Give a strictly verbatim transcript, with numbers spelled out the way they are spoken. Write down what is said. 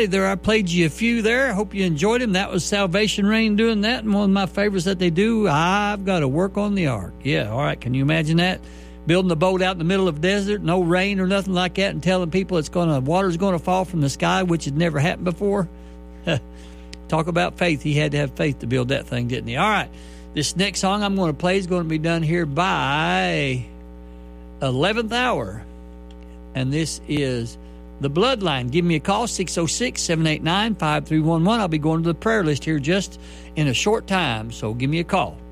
righty there. I played you a few there. I hope you enjoyed them. That was Salvation Rain doing that. And one of my favorites that they do, I've got to work on the ark. Yeah, all right. Can you imagine that? Building the boat out in the middle of the desert, no rain or nothing like that, and telling people it's going to water's going to fall from the sky, which had never happened before. Talk about faith. He had to have faith to build that thing, didn't he? All right. This next song I'm going to play is going to be done here by eleventh hour. And this is The Bloodline. Give me a call, six oh six, seven eight nine, five three one one. I'll be going to the prayer list here just in a short time, so give me a call.